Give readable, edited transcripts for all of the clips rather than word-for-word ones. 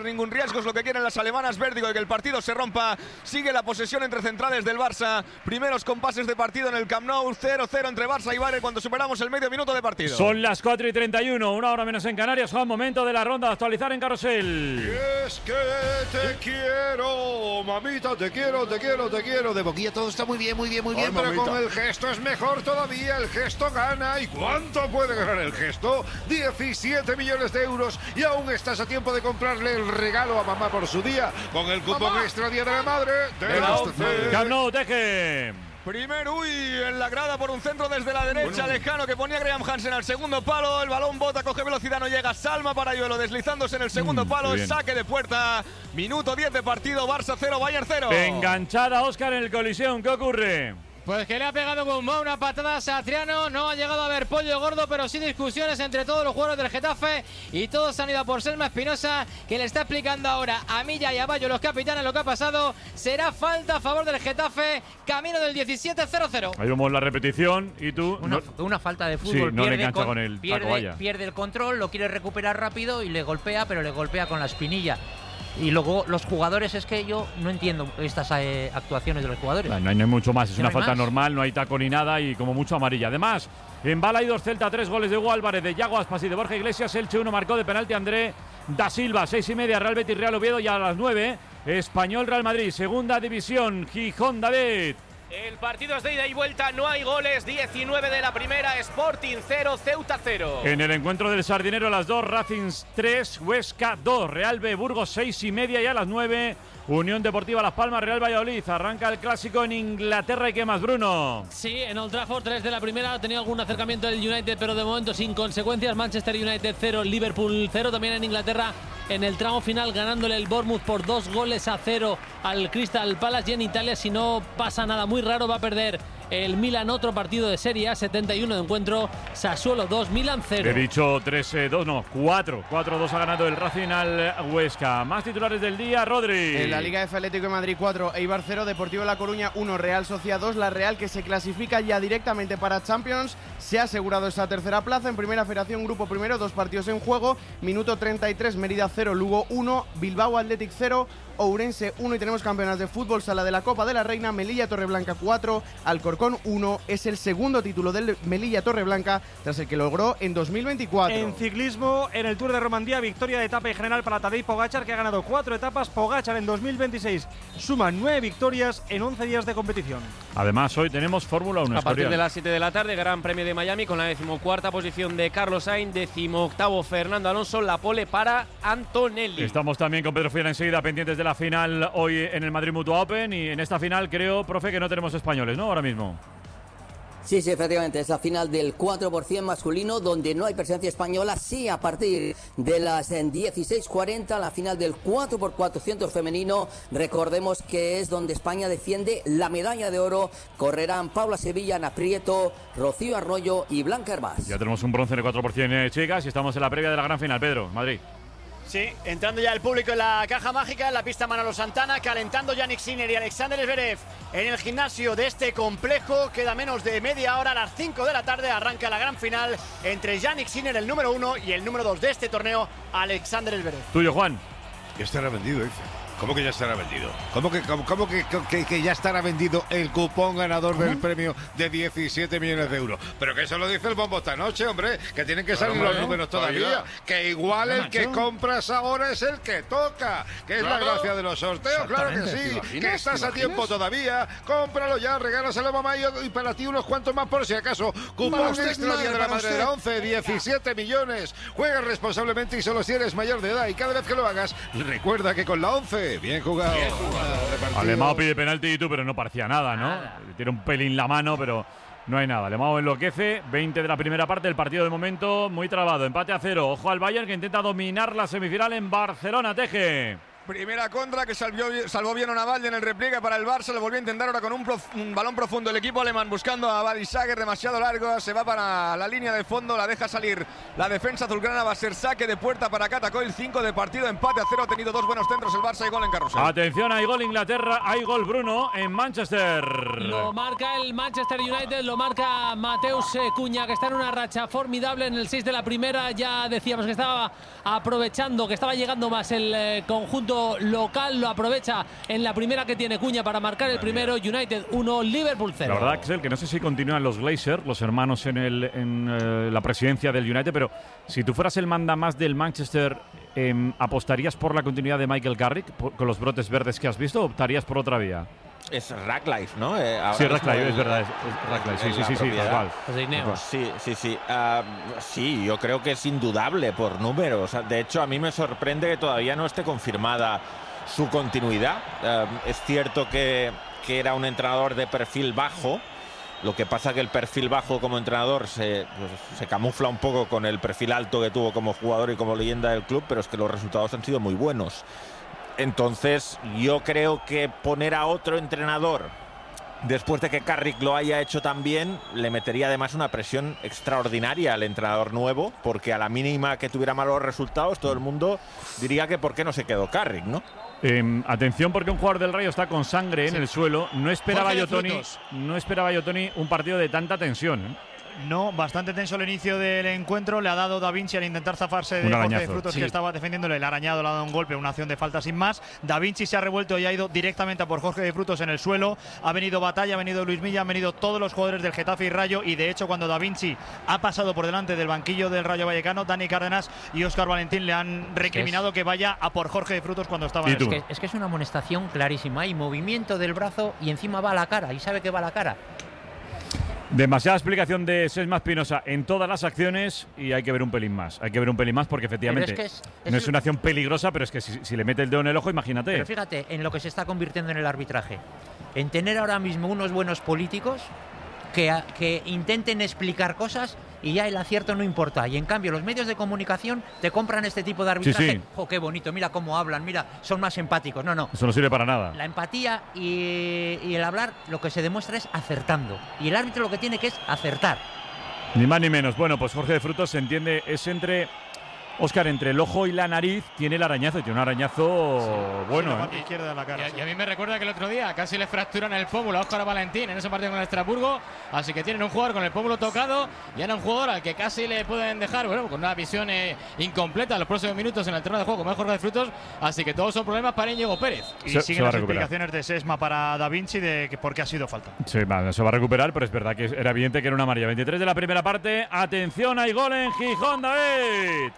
correr ningún riesgo, es lo que quieren las alemanas. Vértigo de que el partido se rompa. Sigue la posesión entre centrales del Barça. Primeros compases de partido en el Camp Nou. 0-0 entre Barça y Bayern cuando superamos el medio minuto de partido. Son las 4:31, una hora menos en Canarias. Juan, momento de la ronda de actualizar en Carrusel. Y es que te quiero, mamita, te quiero. De boquilla todo está muy bien, pero mamita, con el gesto es mejor todavía. El gesto gana. ¿Y cuánto puede ganar el gesto? 17 millones de euros. Y aún estás a tiempo de comprarle el regalo a mamá por su día con el cupón extra Día de la Madre de la ONCE. Camp Nou, Teje. Primero, en la grada por un centro desde la derecha, lejano, que ponía Graham Hansen al segundo palo. El balón bota, coge velocidad, no llega. Salma Parayuelo deslizándose en el segundo palo. Saque de puerta. Minuto 10 de partido. Barça 0, Bayern 0. Enganchada Óscar en el Coliseum. ¿Qué ocurre? Pues que le ha pegado con una patada a Satriano. No ha llegado a haber pollo gordo, pero sí discusiones entre todos los jugadores del Getafe. Y todos han ido a por Selma Espinosa, que le está explicando ahora a Milla y a Bayo, los capitanes, lo que ha pasado. Será falta a favor del Getafe. Camino del 17-0-0. Ahí vemos la repetición. ¿Y tú? Una falta de fútbol. Sí, no le engancha con el taco, vaya. Pierde el control, lo quiere recuperar rápido y le golpea, pero le golpea con la espinilla. Y luego los jugadores, es que yo no entiendo estas actuaciones de los jugadores. No hay mucho más, es una falta más. normal, no hay taco ni nada y como mucho amarilla. Además, en Balaidos Celta 3 goles de Hugo Álvarez, de Yago Aspas y de Borja Iglesias. Elche 1 marcó de penalti André da Silva. 6:30 Real Betis Real Oviedo y a las 9 Español Real Madrid. Segunda división, Gijón David. El partido es de ida y vuelta, no hay goles. 19 de la primera, Sporting 0, Ceuta 0. En el encuentro del Sardinero a las 2, Racing 3, Huesca 2, Real B Burgos 6:30 y a las 9, Unión Deportiva Las Palmas, Real Valladolid. Arranca el clásico en Inglaterra. ¿Y qué más, Bruno? Sí, en Old Trafford 3 de la primera. Ha tenido algún acercamiento del United, pero de momento sin consecuencias. Manchester United 0, Liverpool 0. También en Inglaterra, en el tramo final, ganándole el Bournemouth por 2-0 al Crystal Palace. Y en Italia, si no pasa nada muy raro, va a perder el Milan, otro partido de Serie A, 71 de encuentro. Sassuolo 2, Milan 0. He dicho 3-2, no, 4-2 ha ganado el Racing al Huesca. Más titulares del día, Rodri. En la Liga F, Atlético de Madrid 4, Eibar 0, Deportivo La Coruña 1, Real Sociedad 2. La Real, que se clasifica ya directamente para Champions, se ha asegurado esa tercera plaza. En Primera Federación, grupo primero, 2 partidos en juego. Minuto 33, Mérida 0, Lugo 1, Bilbao Athletic 0, Ourense 1. Y tenemos campeonas de fútbol, sala de la Copa de la Reina, Melilla Torreblanca 4, Alcorcón 1. Es el segundo título del Melilla Torreblanca tras el que logró en 2024. En ciclismo, en el Tour de Romandía, victoria de etapa y general para Tadej Pogačar, que ha ganado 4 etapas. Pogačar en 2026 suma 9 victorias en 11 días de competición. Además, hoy tenemos Fórmula 1. A partir de las 7 de la tarde, Gran Premio de Miami con la 14ª posición de Carlos Sainz, 18º Fernando Alonso, la pole para Antonelli. Estamos también con Pedro Fiera enseguida, pendientes de la final hoy en el Madrid Mutua Open. Y en esta final creo, profe, que no tenemos españoles, ¿no? Ahora mismo. Sí, efectivamente, es la final del 4% masculino, donde no hay presencia española. Sí, a partir de las 16:40, la final del 4x400 femenino. Recordemos que es donde España defiende la medalla de oro. Correrán Paula Sevilla, Ana Prieto, Rocío Arroyo y Blanca Hervás. Ya tenemos un bronce de 4% chicas y estamos en la previa de la gran final. Pedro, Madrid. Sí, entrando ya el público en la caja mágica, en la pista Manolo Santana, calentando Yannick Sinner y Alexander Zverev en el gimnasio de este complejo. Queda menos de media hora, a las 5 de la tarde arranca la gran final entre Yannick Sinner, el número 1, y el número 2 de este torneo, Alexander Zverev. Tuyo, Juan. Ya estará vendido, dice. ¿Cómo que ya estará vendido? ¿Cómo que ya estará vendido el cupón ganador del premio de 17 millones de euros? Pero que eso lo dice el bombo esta noche, hombre, que tienen que salir los números todavía. Que igual el que compras ahora es el que toca, que es la gracia de los sorteos, claro que sí. Que estás a tiempo todavía, cómpralo ya, regálaselo a mamá y para ti unos cuantos más por si acaso. Cupón extra Día de la Madre de la ONCE, 17 millones. Juega responsablemente y solo si eres mayor de edad. Y cada vez que lo hagas, recuerda que con la ONCE, bien jugado. Alemão pide penalti y tú, pero no parecía nada, ¿no? Tiene un pelín la mano, pero no hay nada. Alemão enloquece. 20 de la primera parte. El partido de momento muy trabado. Empate a 0. Ojo al Bayern, que intenta dominar la semifinal en Barcelona. Teje. Primera contra que salvó bien una Valle en el repliegue para el Barça. Lo volvió a intentar ahora con un balón profundo el equipo alemán buscando a Badisager, demasiado largo. Se va para la línea de fondo, la deja salir la defensa azulgrana. Va a ser saque de puerta para Catacoil. 5 de partido, empate a 0. Ha tenido 2 buenos centros el Barça y gol en Carrusel. Atención, hay gol Inglaterra, hay gol Bruno en Manchester. Lo marca el Manchester United, lo marca Mateus Cunha, que está en una racha formidable en el 6 de la primera. Ya decíamos que estaba aprovechando, que estaba llegando más el conjunto local, lo aprovecha en la primera que tiene Cunha para marcar el primero. United 1, Liverpool 0. La verdad, Axel, que no sé si continúan los Glazer, los hermanos en la presidencia del United, pero si tú fueras el mandamás del Manchester, ¿apostarías por la continuidad de Michael Carrick con los brotes verdes que has visto o optarías por otra vía? Es Ratcliffe, ¿no? Sí, Ratcliffe, es verdad, es Ratcliffe. Sí, tal cual. Pues sí. Sí, yo creo que es indudable por números. De hecho, a mí me sorprende que todavía no esté confirmada su continuidad. Es cierto que era un entrenador de perfil bajo. Lo que pasa que el perfil bajo como entrenador se camufla un poco con el perfil alto que tuvo como jugador y como leyenda del club, pero es que los resultados han sido muy buenos. Entonces, yo creo que poner a otro entrenador después de que Carrick lo haya hecho tan bien, le metería además una presión extraordinaria al entrenador nuevo, porque a la mínima que tuviera malos resultados, todo el mundo diría que por qué no se quedó Carrick, ¿no? Atención, porque un jugador del Rayo está con sangre en el suelo. No esperaba yo, Tony, un partido de tanta tensión, ¿eh? No, bastante tenso el inicio del encuentro. Le ha dado Da Vinci al intentar zafarse de Jorge de Frutos, que estaba defendiéndole. El arañado le ha dado un golpe, una acción de falta sin más. Da Vinci se ha revuelto y ha ido directamente a por Jorge de Frutos en el suelo. Ha venido Batalla, ha venido Luis Milla, han venido todos los jugadores del Getafe y Rayo. Y de hecho, cuando Da Vinci ha pasado por delante del banquillo del Rayo Vallecano, Dani Cárdenas y Óscar Valentín le han recriminado que vaya a por Jorge de Frutos cuando estaba en el suelo. Es que es una amonestación clarísima. Hay movimiento del brazo y encima va a la cara. Y sabe que va a la cara. Demasiada explicación de Sesma Espinosa en todas las acciones y hay que ver un pelín más. Hay que ver un pelín más porque efectivamente no es una acción peligrosa, pero es que si le mete el dedo en el ojo, imagínate. Pero fíjate en lo que se está convirtiendo en el arbitraje. En tener ahora mismo unos buenos políticos que intenten explicar cosas y ya el acierto no importa. Y en cambio los medios de comunicación te compran este tipo de arbitraje. Sí. ¡Oh, qué bonito! Mira cómo hablan, mira, son más empáticos. No. Eso no sirve para nada. La empatía y el hablar lo que se demuestra es acertando. Y el árbitro lo que tiene que es acertar. Ni más ni menos. Bueno, pues Jorge de Frutos se entiende, es entre Óscar, entre el ojo y la nariz tiene el arañazo, y tiene un arañazo bueno. La parte izquierda de la cara. Y a mí me recuerda que el otro día casi le fracturan el pómulo a Óscar Valentín en ese partido con el Estrasburgo. Así que tienen un jugador con el pómulo tocado y ahora un jugador al que casi le pueden dejar, bueno, con una visión incompleta en los próximos minutos en el terreno de juego, como es Jorge de Frutos. Así que todos son problemas para Íñigo Pérez. Y siguen las explicaciones de Sesma para Da Vinci de que por qué ha sido falta. Sí, se va a recuperar, pero es verdad que era evidente que era una amarilla. 23 de la primera parte. Atención, hay gol en Gijón, David.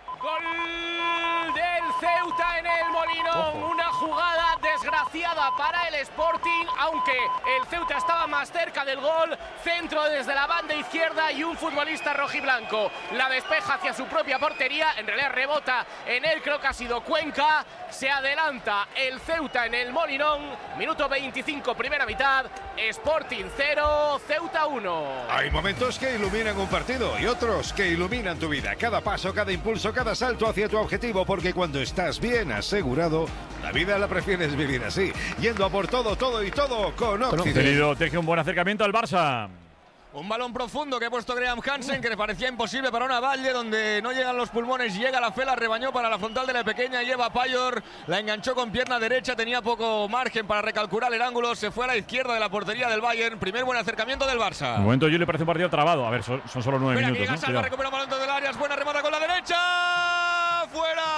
Gol del Ceuta en el Molinón. Una jugada desgraciada para el Sporting, aunque el Ceuta estaba más cerca del gol. Centro desde la banda izquierda y un futbolista rojiblanco la despeja hacia su propia portería. En realidad rebota en él, creo que ha sido Cuenca. Se adelanta el Ceuta en el Molinón. Minuto 25, primera mitad. Sporting 0, Ceuta 1. Hay momentos que iluminan un partido y otros que iluminan tu vida. Cada paso, cada impulso, cada salto hacia tu objetivo, porque cuando estás bien asegurado, la vida la prefieres vivir así, yendo a por todo con Occident. Teje un buen acercamiento al Barça. Un balón profundo que ha puesto Graham Hansen, que le parecía imposible para una Valle, donde no llegan los pulmones, llega la fe, la rebañó para la frontal de la pequeña, lleva Payor, la enganchó con pierna derecha, tenía poco margen para recalcular el ángulo, se fue a la izquierda de la portería del Bayern. Primer buen acercamiento del Barça. De momento yo le parece un partido trabado. A ver, son solo 9 minutos. Llega Salva, recupera un balón dentro del área, buena remata con la derecha,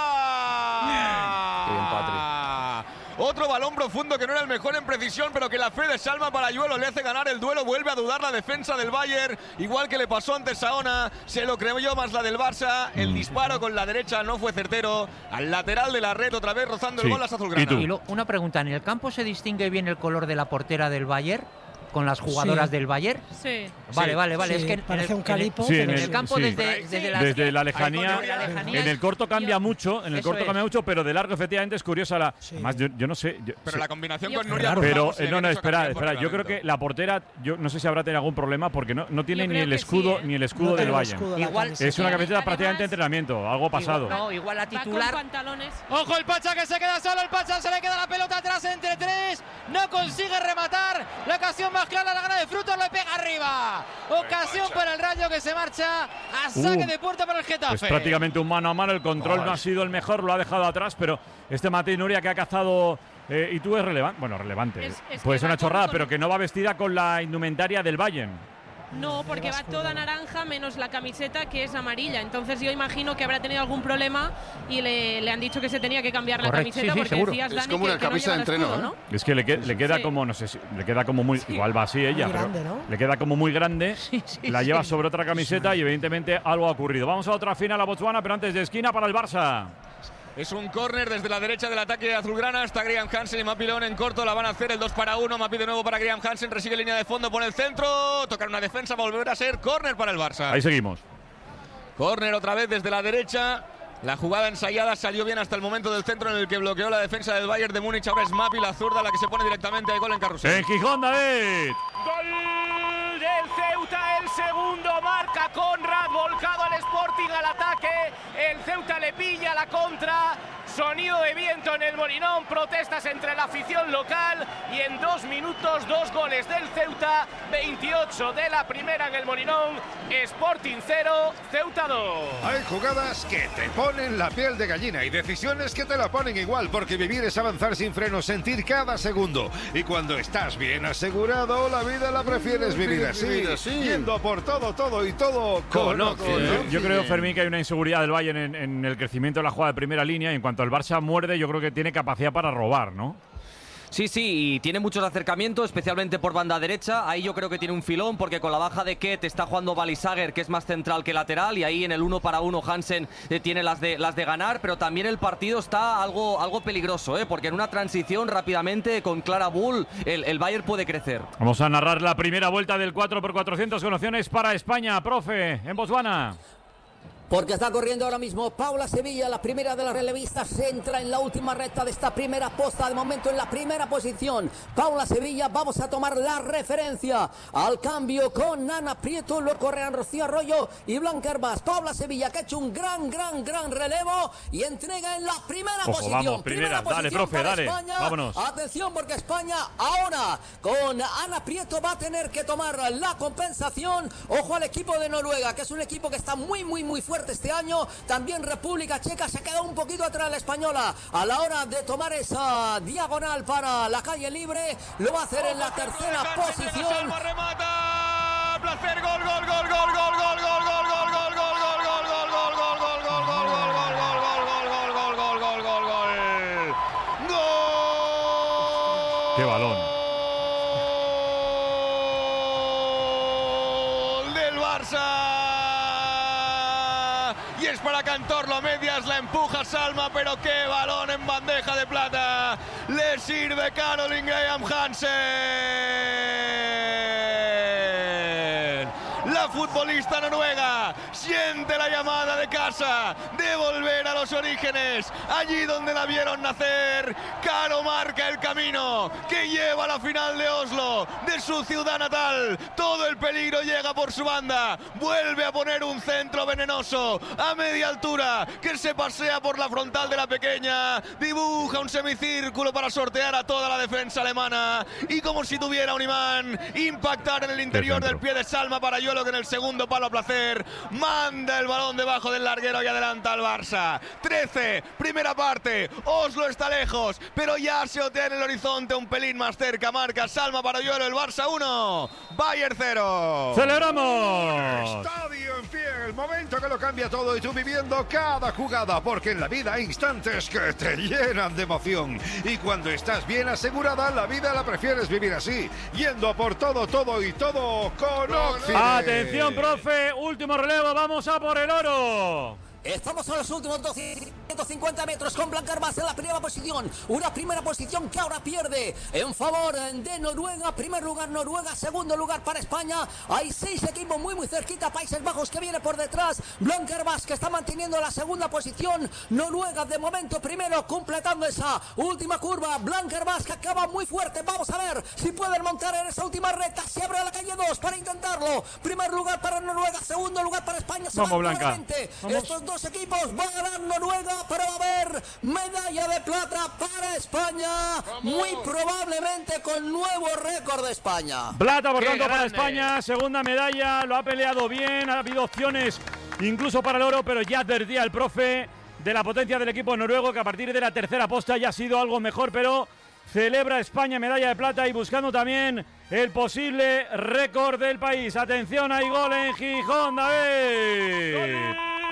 fuera. Qué bien, Patri. Otro balón profundo que no era el mejor en precisión, pero que la fe de Salma para Ayuelo le hace ganar el duelo. Vuelve a dudar la defensa del Bayern, igual que le pasó antes a Ona. Se lo creyó más la del Barça. El disparo con la derecha no fue certero. Al lateral de la red, otra vez rozando el gol las azulgranas. Y una pregunta, ¿en el campo se distingue bien el color de la portera del Bayern? con las jugadoras del Bayern. Sí. Vale. Sí, es que parece un calipo. Sí, en el campo desde la lejanía. En el corto cambia mucho, pero de largo efectivamente es curiosa además yo no sé. Pero la combinación con Nuria. Pero espera, yo creo que la portera, yo no sé si habrá tenido algún problema porque no tiene ni el escudo del Bayern. Igual es una camiseta prácticamente de entrenamiento, algo pasado. Igual la titular. Pantalones. Ojo el Pacha que se queda solo, el Pacha se le queda la pelota atrás entre 3, no consigue rematar, la ocasión más clara la gana de Frutos, le pega arriba, ocasión para el Rayo que se marcha a saque de puerta para el Getafe. Es prácticamente un mano a mano, el control no ha sido el mejor, lo ha dejado atrás, pero este Matei Nuria que ha cazado y tú es relevante, puede ser una chorrada, pero que no va vestida con la indumentaria del Bayern. No, porque va toda naranja menos la camiseta que es amarilla. Entonces yo imagino que habrá tenido algún problema y le han dicho que se tenía que cambiar la camiseta porque seguro. Decías, Dani, es como una camisa de entreno, escudo, ¿no? Es que le queda como, no sé si le queda como muy, igual va así ella, pero grande, ¿no? le queda como muy grande, la lleva sobre otra camiseta y evidentemente algo ha ocurrido. Vamos a otra final a Botswana, pero antes de esquina para el Barça. Es un córner desde la derecha del ataque azulgrana. Está Graham Hansen y Mapilón en corto. La van a hacer el 2-1. Mapi de nuevo para Graham Hansen. Resigue línea de fondo por el centro. Tocar una defensa. Volver a ser córner para el Barça. Ahí seguimos. Córner otra vez desde la derecha. La jugada ensayada salió bien hasta el momento del centro en el que bloqueó la defensa del Bayern de Múnich. Ahora es Mapi, la zurda, la que se pone directamente al gol en carrusel. En Gijón, David. Gol del Ceuta, el segundo, marca Conrad, volcado al Sporting al ataque. El Ceuta le pilla la contra. Sonido de viento en el Molinón, protestas entre la afición local y en 2 minutos 2 goles del Ceuta, 28 de la primera en el Molinón, Sporting 0, Ceuta 2. Hay jugadas que te ponen la piel de gallina y decisiones que te la ponen igual, porque vivir es avanzar sin freno, sentir cada segundo. Y cuando estás bien asegurado, la vida la prefieres vivir así, yendo por todo con Oxy. Yo creo, Fermín, que hay una inseguridad del Bayern en el crecimiento de la jugada de primera línea y en cuanto el Barça muerde, yo creo que tiene capacidad para robar, ¿no? Sí, y tiene muchos acercamientos, especialmente por banda derecha. Ahí yo creo que tiene un filón, porque con la baja de Ket está jugando Balisager, que es más central que lateral, y ahí en el 1-1 Hansen tiene las de ganar, pero también el partido está algo peligroso, porque en una transición rápidamente con Clara Bull el Bayern puede crecer. Vamos a narrar la primera vuelta del 4x400 con opciones para España, profe, en Botswana. Porque está corriendo ahora mismo Paula Sevilla, la primera de las relevistas, se entra en la última recta de esta primera posta, de momento en la primera posición. Paula Sevilla, vamos a tomar la referencia al cambio con Ana Prieto, lo correrán Rocío Arroyo y Blanca Herbás. Paula Sevilla que ha hecho un gran relevo y entrega en la primera posición. Vamos, primera dale, profe, dale, España. Vámonos. Atención porque España ahora con Ana Prieto va a tener que tomar la compensación. Ojo al equipo de Noruega, que es un equipo que está muy fuerte este año. También República Checa se queda un poquito atrás la española a la hora de tomar esa diagonal para la calle libre. Lo va a hacer en la tercera posición. Remata, placer, gol. ¡Qué balón! Del Barça. Y es para Cantor, a medias, la empuja Salma, pero qué balón en bandeja de plata. Le sirve Caroline Graham Hansen. La futbolista noruega siente la llamada de casa de volver a los orígenes, allí donde la vieron nacer. Caro marca el camino que lleva a la final de Oslo, de su ciudad natal. Todo el peligro llega por su banda. Vuelve a poner un centro venenoso a media altura que se pasea por la frontal de la pequeña. Dibuja un semicírculo para sortear a toda la defensa alemana y, como si tuviera un imán, impactar en el interior del pie de Salma Parayuelo, que en el segundo palo a placer manda el balón debajo del larguero y adelanta al Barça. 13, primera parte. Oslo está lejos, pero ya se otea en el horizonte, un pelín más cerca. Marca Salma Parayuelo, el Barça 1, Bayern 0. ¡Celebramos! Estadio en pie, el momento que lo cambia todo y tú viviendo cada jugada, porque en la vida hay instantes que te llenan de emoción. Y cuando estás bien asegurada, la vida la prefieres vivir así, yendo por todo con Oxy. Atención, profe, último relevo, vamos a por el oro. Estamos en los últimos 250 metros con Blanquerbas en la primera posición. Una primera posición que ahora pierde en favor de Noruega. Primer lugar Noruega, segundo lugar para España. Hay 6 equipos muy cerquita. Países Bajos que viene por detrás. Blanquerbas que está manteniendo la segunda posición. Noruega de momento primero, completando esa última curva. Blanquerbas que acaba muy fuerte. Vamos a ver si pueden montar en esa última recta. Se abre la calle 2 para intentarlo. Primer lugar para Noruega, segundo lugar para España. Vamos, Blanca. Estos dos equipos van a ganar Noruega, pero va a haber medalla de plata para España. Muy probablemente con nuevo récord de España. Plata, por tanto, para España. Segunda medalla, lo ha peleado bien. Ha habido opciones incluso para el oro, pero ya advertía el profe de la potencia del equipo noruego que a partir de la tercera posta ya ha sido algo mejor, pero celebra España medalla de plata y buscando también el posible récord del país. Atención, hay gol en Gijón, David.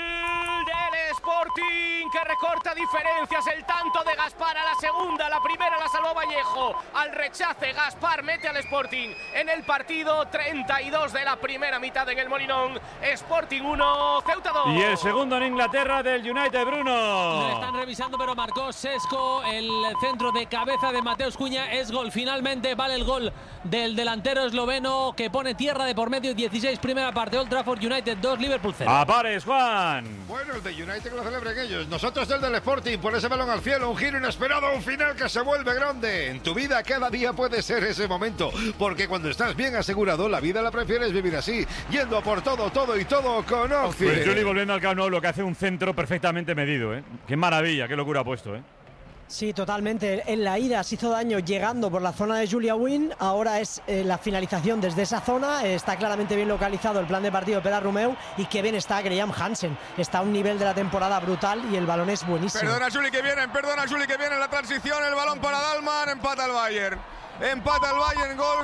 Sporting que recorta diferencias, el tanto de Gaspar a la segunda, la primera la salvó Vallejo, al rechace Gaspar mete al Sporting en el partido. 32 de la primera mitad en el Molinón. Sporting 1, Ceuta 2. Y el segundo en Inglaterra del United, Bruno. Lo están revisando, pero marcó Sesco, el centro de cabeza de Mateus Cunha. Es gol, finalmente vale el gol del delantero esloveno que pone tierra de por medio. 16 primera parte, Old Trafford, United 2, Liverpool 0. A pares, Juan. Bueno, el de United que lo celebren ellos. Nosotros el del Sporting, por ese balón al cielo, un giro inesperado, un final que se vuelve grande. En tu vida cada día puede ser ese momento, porque cuando estás bien asegurado, la vida la prefieres vivir así, yendo a por todo y todo con Occidente. Pues Juli, volviendo al Camp Nou, lo que hace un centro perfectamente medido, ¿eh? Qué maravilla, qué locura ha puesto, ¿eh? Sí, totalmente. En la ida se hizo daño llegando por la zona de Julia Wynn. Ahora es la finalización desde esa zona. Está claramente bien localizado el plan de partido de Pere Romeu. Y qué bien está Graham Hansen. Está a un nivel de la temporada brutal y el balón es buenísimo. Perdona, Juli, que viene en la transición. El balón para Dalman. Empata el Bayern. Empata el Bayern, gol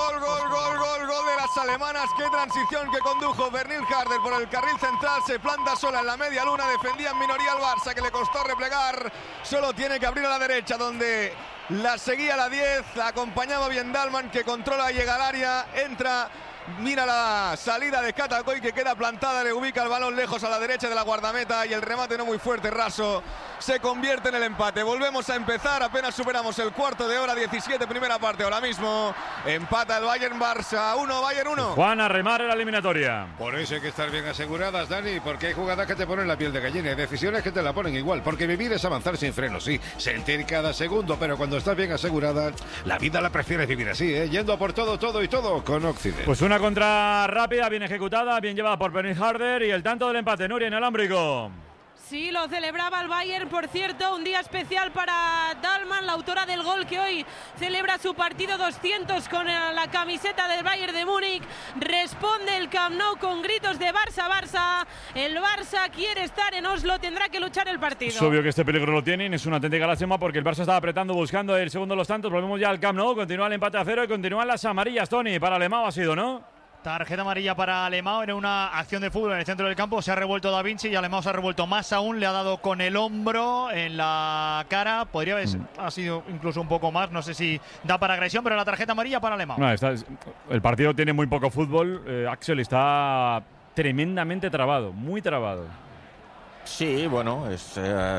de las alemanas. Qué transición que condujo Bernil Harder por el carril central. Se planta sola en la media luna. Defendía en minoría al Barça, que le costó replegar. Solo tiene que abrir a la derecha, donde la seguía la 10. La acompañaba bien Dalman, que controla, llega al área, entra. Mira la salida de Katakoy, que queda plantada, le ubica el balón lejos a la derecha de la guardameta y el remate no muy fuerte, raso, se convierte en el empate. Volvemos a empezar, apenas superamos el cuarto de hora, 17 primera parte ahora mismo. Empata el Bayern, Barça 1, Bayern 1. Juan, a remar en la eliminatoria. Por eso hay que estar bien aseguradas, Dani, porque hay jugadas que te ponen la piel de gallina y decisiones que te la ponen igual, porque vivir es avanzar sin freno, sí, sentir cada segundo, pero cuando estás bien asegurada, la vida la prefieres vivir así, yendo a por todo con Occidente. Pues una contra rápida, bien ejecutada, bien llevada por Bernil Harder y el tanto del empate, Nuria, inalámbrico. Sí, lo celebraba el Bayern, por cierto, un día especial para Dalman, la autora del gol que hoy celebra su partido 200 con la camiseta del Bayern de Múnich. Responde el Camp Nou con gritos de Barça, Barça. El Barça quiere estar en Oslo, tendrá que luchar el partido. Es obvio que este peligro lo tienen, es una auténtica lástima porque el Barça estaba apretando, buscando el segundo de los tantos. Volvemos ya al Camp Nou, continúa el empate a 0 y continúan las amarillas, Tony. Para Alemão ha sido, ¿no? Tarjeta amarilla para Alemão en una acción de fútbol en el centro del campo. Se ha revuelto Da Vinci y Alemão se ha revuelto más aún. Le ha dado con el hombro en la cara. Podría haber ha sido incluso un poco más. No sé si da para agresión, pero la tarjeta amarilla para Alemão. No, el partido tiene muy poco fútbol. Axel está tremendamente trabado, muy trabado. Sí, bueno, es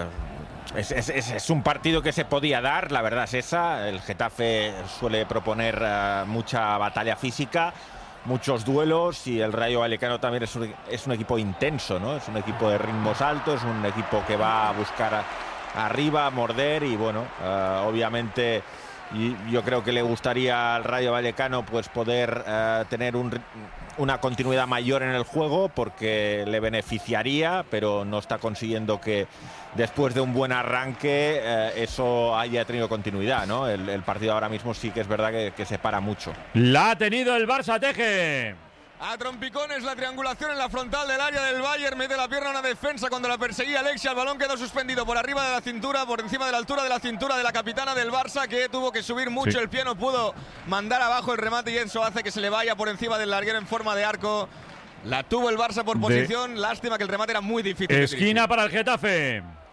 un partido que se podía dar, la verdad es esa. El Getafe suele proponer mucha batalla física, muchos duelos, y el Rayo Vallecano también es un equipo intenso, ¿no? Es un equipo de ritmos altos, es un equipo que va a buscar arriba, a morder, y bueno, obviamente yo creo que le gustaría al Rayo Vallecano pues poder tener una continuidad mayor en el juego, porque le beneficiaría, pero no está consiguiendo que después de un buen arranque eso haya tenido continuidad, ¿no? El partido ahora mismo sí que es verdad que se para mucho. La ha tenido el Barça, Teje. A trompicones la triangulación en la frontal del área del Bayern, mete la pierna a una defensa cuando la perseguía Alexia, el balón quedó suspendido por arriba de la cintura, por encima de la altura de la cintura de la capitana del Barça, que tuvo que subir mucho el pie, no pudo mandar abajo el remate y eso hace que se le vaya por encima del larguero en forma de arco. La tuvo el Barça por posición, lástima que el remate era muy difícil. Esquina para el Getafe.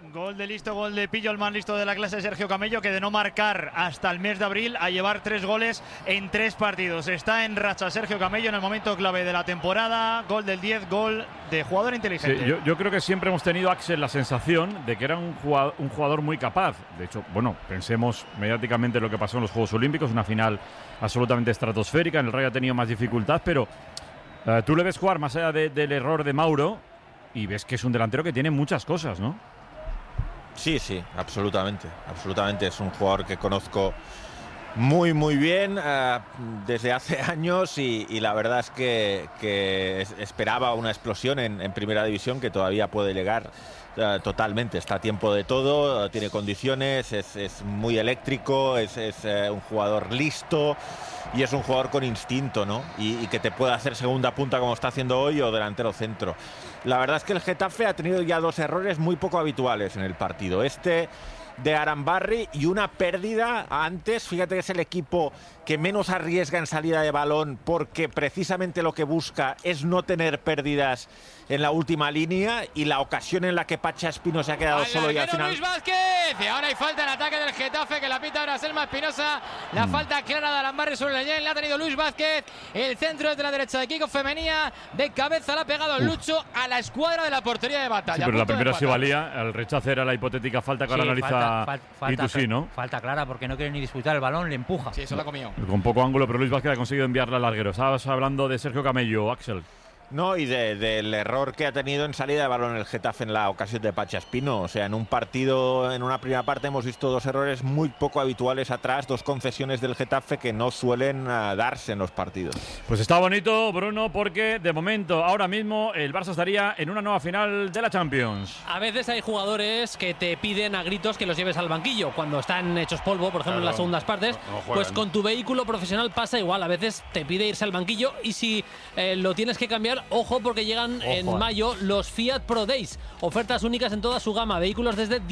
Gol de listo, gol de pillo, el más listo de la clase de Sergio Camello, que de no marcar hasta el mes de abril a llevar 3 goles en 3 partidos. Está en racha Sergio Camello en el momento clave de la temporada. Gol del 10, gol de jugador inteligente. Sí, yo creo que siempre hemos tenido, Axel, la sensación de que era un jugador muy capaz. De hecho, bueno, pensemos mediáticamente lo que pasó en los Juegos Olímpicos, una final absolutamente estratosférica. En el Rayo ha tenido más dificultad, pero tú le ves jugar más allá del error de Mauro y ves que es un delantero que tiene muchas cosas, ¿no? Sí, sí, absolutamente. Absolutamente. Es un jugador que conozco muy, muy bien desde hace años y la verdad es que esperaba una explosión en Primera División que todavía puede llegar totalmente. Está a tiempo de todo, tiene condiciones, es muy eléctrico, es un jugador listo y es un jugador con instinto, ¿no? Y que te puede hacer segunda punta como está haciendo hoy o delantero centro. La verdad es que el Getafe ha tenido ya 2 errores muy poco habituales en el partido. Este de Arambarri y una pérdida antes. Fíjate que es el equipo que menos arriesga en salida de balón porque precisamente lo que busca es no tener pérdidas en la última línea, y la ocasión en la que Pacha Espino se ha quedado solo y al final... Luis Vázquez, y ahora hay falta en ataque del Getafe que la pita ahora Selma Espinosa. La falta clara de Arambarri sobre Leñén, la ha tenido Luis Vázquez. El centro desde la derecha de Kiko Femenía, de cabeza la ha pegado el Lucho a la escuadra de la portería de Batalla. Sí, pero la primera sí valía, el rechazo era la hipotética falta que ahora analiza Itosi, ¿no? Falta clara porque no quiere ni disputar el balón, le empuja. Sí, eso lo ha comido. Con poco ángulo, pero Luis Vázquez ha conseguido enviarla al larguero. Estabas hablando de Sergio Camello, Axel. No, y del error que ha tenido en salida de balón el Getafe en la ocasión de Pacha Espino. O sea, en un partido, en una primera parte hemos visto 2 errores muy poco habituales atrás, 2 concesiones del Getafe que no suelen darse en los partidos. Pues está bonito, Bruno, porque de momento, ahora mismo, el Barça estaría en una nueva final de la Champions. A veces hay jugadores que te piden a gritos que los lleves al banquillo cuando están hechos polvo, por ejemplo, en las segundas partes. Pues con tu vehículo profesional pasa igual. A veces te pide irse al banquillo y si lo tienes que cambiar, ojo, porque llegan en mayo los Fiat Pro Days. Ofertas únicas en toda su gama. Vehículos desde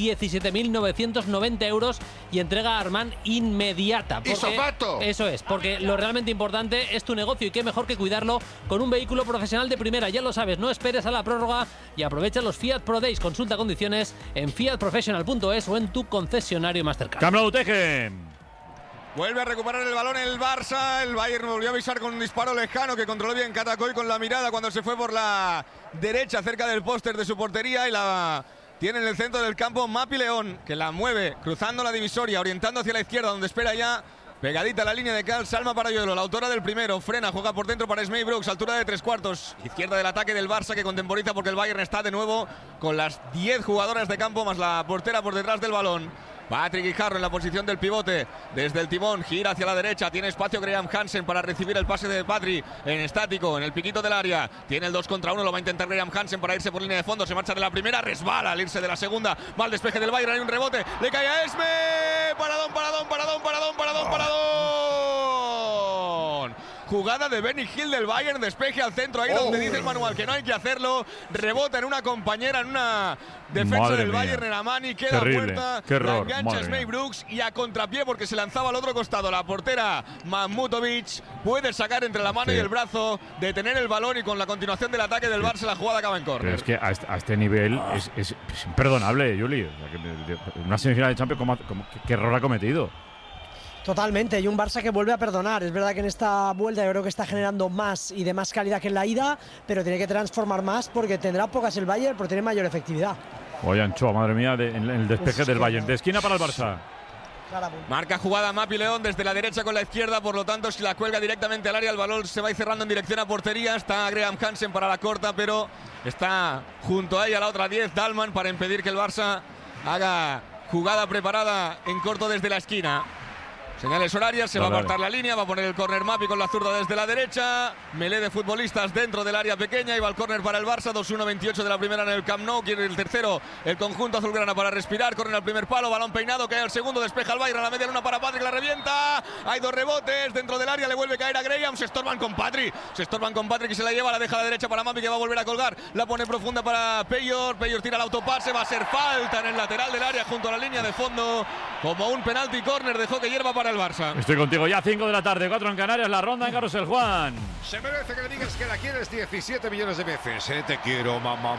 17.990 euros y entrega Armand inmediata. Eso es, porque lo realmente importante es tu negocio y qué mejor que cuidarlo con un vehículo profesional de primera. Ya lo sabes, no esperes a la prórroga y aprovecha los Fiat Pro Days. Consulta condiciones en fiatprofessional.es o en tu concesionario más cercano. Camp Nou Teje. Vuelve a recuperar el balón el Barça. El Bayern volvió a avisar con un disparo lejano que controló bien Catacoy con la mirada cuando se fue por la derecha cerca del póster de su portería y la tiene en el centro del campo Mapi León, que la mueve cruzando la divisoria, orientando hacia la izquierda donde espera ya pegadita a la línea de cal Salma Parayuelo, la autora del primero. Frena, juega por dentro para Smey Brooks, altura de 3/4, izquierda del ataque del Barça que contemporiza porque el Bayern está de nuevo con las 10 jugadoras de campo más la portera por detrás del balón. Patrick Guijarro en la posición del pivote, desde el timón, gira hacia la derecha, tiene espacio Graham Hansen para recibir el pase de Patrick en estático, en el piquito del área, tiene el 2 contra 1, lo va a intentar Graham Hansen para irse por línea de fondo, se marcha de la primera, resbala al irse de la segunda, mal despeje del Bayern, hay un rebote, le cae a Esme, paradón, jugada de Benny Hill del Bayern, despeje al centro, ahí donde dice el manual que no hay que hacerlo, rebota en una compañera, en una defensa del Bayern, en Amani, queda muerta, la engancha Smey Brooks y a contrapié porque se lanzaba al otro costado, la portera Mahmutovic puede sacar entre la mano y el brazo, detener el balón y con la continuación del ataque del Barça la jugada acaba en córner. Pero es que a este nivel es imperdonable, Juli, una semifinal de Champions, ¿qué error ha cometido? Totalmente, y un Barça que vuelve a perdonar. Es verdad que en esta vuelta yo creo que está generando más y de más calidad que en la ida, pero tiene que transformar más porque tendrá pocas el Bayern, pero tiene mayor efectividad. Oye, Anchoa, madre mía, en el despeje del Bayern. De esquina para el Barça. Marca jugada Mapi León desde la derecha con la izquierda, por lo tanto si la cuelga directamente al área el balón se va a ir cerrando en dirección a portería. Está Graham Hansen para la corta, pero está junto a ella la otra 10, Dalman, para impedir que el Barça haga jugada preparada en corto desde la esquina. Señales horarias, se va a apartar la línea, va a poner el córner Mapi con la zurda desde la derecha, melé de futbolistas dentro del área pequeña y va el córner para el Barça, 2-1-28 de la primera en el Camp Nou, quiere el tercero el conjunto azulgrana para respirar, córner al primer palo, balón peinado, cae al segundo, despeja al Bayern, a la media luna para Patrick, la revienta, hay 2 rebotes dentro del área, le vuelve a caer a Graham, se estorban con Patrick y se la lleva, la deja a la derecha para Mapi que va a volver a colgar, la pone profunda para Peyor tira el autopase, va a ser falta en el lateral del área junto a la línea de fondo, como un penalti córner, dejó que hierva para para el Barça. Estoy contigo ya, 5 de la tarde, 4 en Canarias, la ronda en Carrusel, Juan. Se merece que le digas que la quieres 17 millones de veces. Te quiero, mamá.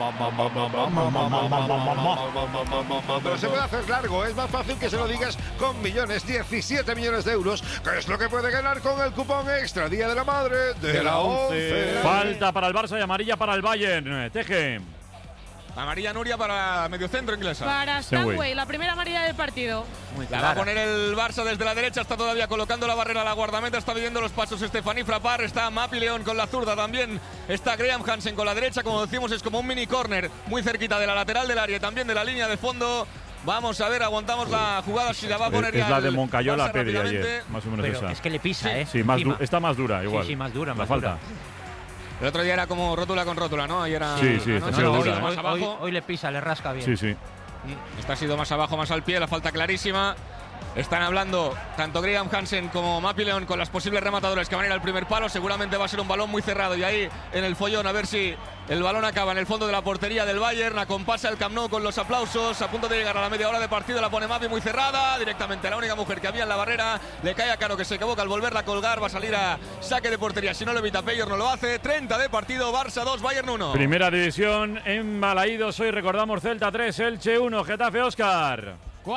Pero se puede hacer largo, es más fácil que se lo digas con millones, 17 millones de euros, que es lo que puede ganar con el cupón extra Día de la Madre de la 11. Falta para el Barça y amarilla para el Bayern. Teje. Amarilla Nuria para mediocentro inglesa. Para Stanway, la primera amarilla del partido. La va a poner el Barça desde la derecha, está todavía colocando la barrera a la guardameta, está viviendo los pasos Stephanie Frappart, está Mapi León con la zurda también, está Graham Hansen con la derecha, como decimos es como un mini corner muy cerquita de la lateral del área y también de la línea de fondo. Vamos a ver, aguantamos la jugada, si la va a poner ya. Es la de Moncayola Pedri ayer, más o menos esa. Es que le pisa, Sí, está más dura igual. Sí, más dura, la falta. El otro día era como rótula con rótula, ¿no? Ayer era. Sí, está siendo dura. Más abajo. Hoy le pisa, le rasca bien. Sí. Esta ha sido más abajo, más al pie, la falta clarísima. Están hablando tanto Graham Hansen como Mapi León con las posibles rematadores que van a ir al primer palo. Seguramente va a ser un balón muy cerrado y ahí en el follón a ver si el balón acaba en el fondo de la portería del Bayern. Acompasa el Camp Nou con los aplausos. A punto de llegar a la media hora de partido, la pone Mapi muy cerrada. Directamente la única mujer que había en la barrera. Le cae a Caro, que se equivoca al volverla a colgar. Va a salir a saque de portería. Si no lo evita Peyor, no lo hace. 30 de partido, Barça 2, Bayern 1. Primera división en Balaídos. Hoy recordamos Celta 3, Elche 1, Getafe Óscar.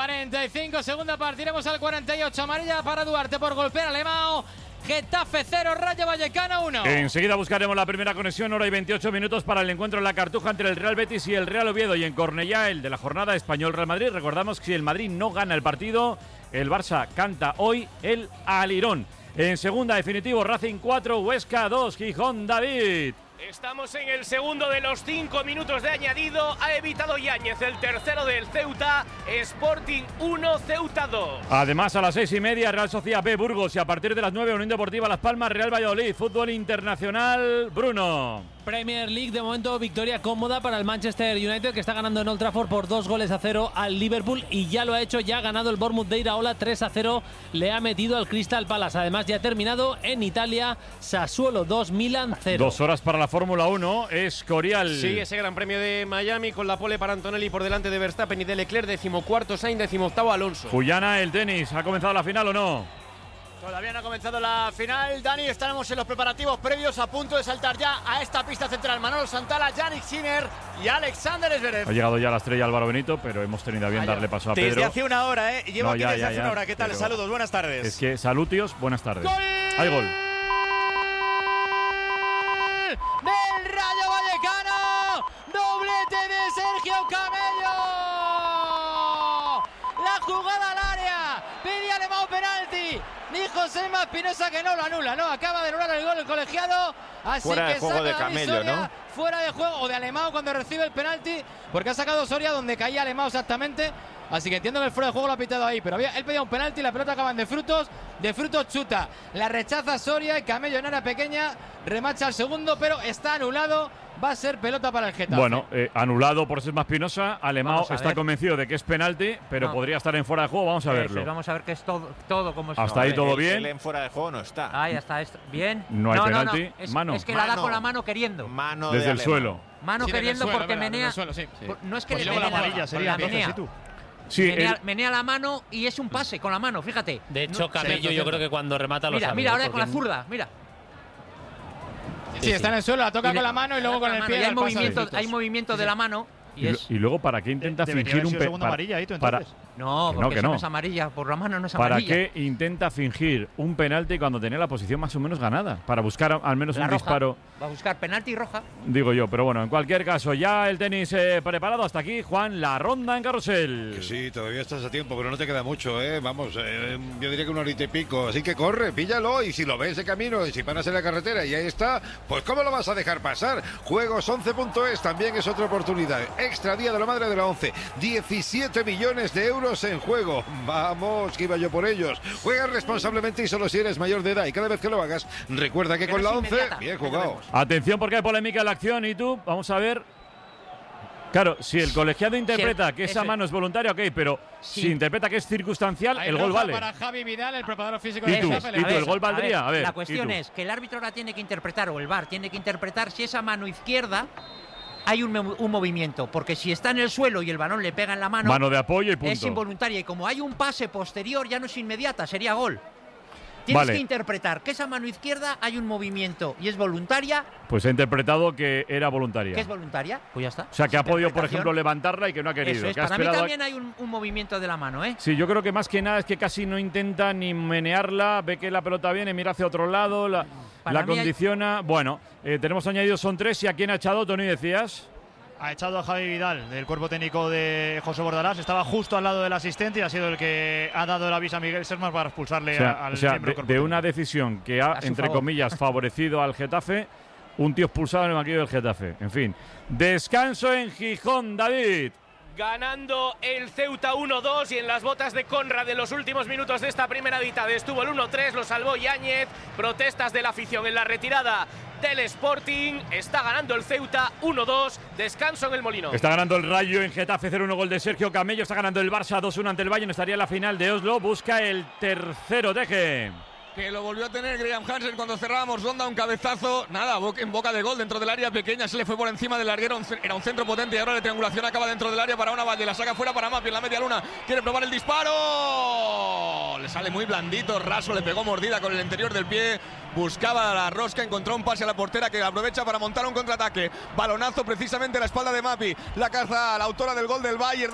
45, segunda parte, iremos al 48, amarilla para Duarte por golpear a Alemão. Getafe 0, Rayo Vallecano 1. Enseguida buscaremos la primera conexión, hora y 28 minutos para el encuentro en la Cartuja entre el Real Betis y el Real Oviedo. Y en Cornellá, el de la jornada Español-Real Madrid. Recordamos que si el Madrid no gana el partido, el Barça canta hoy el alirón. En segunda, definitivo, Racing 4, Huesca 2, Gijón, David. Estamos en el segundo de los 5 minutos de añadido. Ha evitado Yáñez el tercero del Ceuta. Sporting 1, Ceuta 2. Además, a las 6:30, Real Sociedad B, Burgos. Y a partir de las 9, Unión Deportiva Las Palmas, Real Valladolid. Fútbol internacional, Bruno. Premier League, de momento victoria cómoda para el Manchester United, que está ganando en Old Trafford por 2-0 al Liverpool, y ya lo ha hecho, ya ha ganado el Bournemouth de Iraola 3-0, le ha metido al Crystal Palace. Además, ya ha terminado en Italia, Sassuolo 2, Milan 0. 2 horas para la Fórmula 1, Escorial. Sí, ese Gran Premio de Miami con la pole para Antonelli por delante de Verstappen y de Leclerc, 14º Sainz, 18º Alonso. Juliana, el tenis, ¿ha comenzado la final o no? Todavía no ha comenzado la final, Dani. Estamos en los preparativos previos, a punto de saltar ya a esta pista central. Manolo Santana, Yannick Sinner y Alexander Zverev. Ha llegado ya la estrella Álvaro Benito, pero hemos tenido a bien darle paso a Pedro. Desde hace una hora, ¿eh? Llevo aquí desde hace una hora. ¿Qué tal? Saludos, buenas tardes. Es que, salutios, buenas tardes. ¡Gol! Hay gol. Del Rayo Vallecano, doblete de Sergio Camello. La jugada al área, pide Alemão penalti. Ni Josema Espinosa que no lo anula, no, acaba de anular el gol el colegiado, así fuera que de juego saca de Camello, Soria, ¿no? Fuera de juego, o de Alemão cuando recibe el penalti, porque ha sacado Soria donde caía Alemão exactamente, así que entiendo que el fuera de juego lo ha pitado ahí, pero él pedía un penalti y la pelota acaba en de frutos chuta, la rechaza Soria y Camello en área pequeña, remacha al segundo, pero está anulado. Va a ser pelota para el Getafe. Bueno, anulado por Sesma Espinosa. Alemão está convencido de que es penalti, pero podría estar en fuera de juego. Vamos a verlo. Vamos a ver que es todo como hasta ahí todo bien. Él en fuera de juego no está. Ahí está, bien. No hay penalti. No. Es que la da con la mano queriendo. Mano desde el suelo. Mano queriendo suelo, porque menea. Suelo, sí. No es que pues le menea la amarilla, sería menea. Sí, menea la mano y es un pase con la mano, fíjate. De hecho, Camello yo creo que cuando remata lo sabe. Mira, ahora con la zurda, mira. Sí, está en el suelo, la toca con la mano y luego con el pie. Hay movimiento de la mano. Y luego, ¿para qué intenta fingir un penalti? amarilla ahí, entonces. No, porque no es amarilla, por la mano no es amarilla. ¿Para qué intenta fingir un penalti cuando tenía la posición más o menos ganada? Para buscar al menos un disparo. Va a buscar penalti roja. Digo yo, pero bueno, en cualquier caso, ya el tenis preparado hasta aquí. Juan, la ronda en carrusel. Que sí, todavía estás a tiempo, pero no te queda mucho, ¿eh? Vamos, yo diría que una horita y pico. Así que corre, píllalo, y si lo ves de camino, y si paras en la carretera y ahí está, pues ¿cómo lo vas a dejar pasar? Juegos11.es también es otra oportunidad. Extra Día de la Madre de la 11. 17 millones de euros en juego. Vamos, que iba yo por ellos. Juega responsablemente y solo si eres mayor de edad. Y cada vez que lo hagas, recuerda que con la 11, bien jugado. Atención porque hay polémica en la acción y tú, vamos a ver. Claro, si el colegiado interpreta que esa mano es voluntaria, ok, pero si interpreta que es circunstancial, el gol vale. Para Javi Vidal, el preparador físico ¿Y de tú? ¿El gol valdría? A ver, la cuestión es que el árbitro ahora tiene que interpretar, o el VAR tiene que interpretar si esa mano izquierda hay un movimiento, porque si está en el suelo y el balón le pega en la mano de apoyo y punto. Es involuntaria, y como hay un pase posterior ya no es inmediata, sería gol. Tienes que interpretar que esa mano izquierda hay un movimiento y es voluntaria. Pues he interpretado que era voluntaria. ¿Que es voluntaria? Pues ya está. O sea, que ha podido, por ejemplo, levantarla y que no ha querido. Eso es. Que Para mí también hay un movimiento de la mano, ¿eh? Sí, yo creo que más que nada es que casi no intenta ni menearla, ve que la pelota viene, mira hacia otro lado, la condiciona. Bueno, tenemos añadidos, son 3. ¿Y a quién ha echado, Tony, decías? Ha echado a Javi Vidal, del cuerpo técnico de José Bordalás. Estaba justo al lado del asistente y ha sido el que ha dado el aviso a Miguel Sesmas para expulsarle al miembro de una decisión que ha, entre comillas, favorecido al Getafe, un tío expulsado en el banquillo del Getafe. En fin, descanso en Gijón, David. Ganando el Ceuta 1-2 y en las botas de Conrad en los últimos minutos de esta primera mitad estuvo el 1-3, lo salvó Yáñez. Protestas de la afición en la retirada del Sporting. Está ganando el Ceuta 1-2, descanso en el Molino. Está ganando el Rayo en Getafe 0-1, gol de Sergio Camello. Está ganando el Barça 2-1 ante el Bayern. Estaría en la final de Oslo. Busca el tercero, Deje. Que lo volvió a tener Graham Hansen cuando cerrábamos ronda, un cabezazo, nada, en boca de gol dentro del área pequeña, se le fue por encima del larguero, era un centro potente y ahora la triangulación acaba dentro del área para una Valle, la saca fuera para Mapi en la media luna, quiere probar el disparo, le sale muy blandito, raso, le pegó mordida con el interior del pie, buscaba la rosca, encontró un pase a la portera que aprovecha para montar un contraataque, balonazo precisamente a la espalda de Mapi, la caza la autora del gol del Bayern,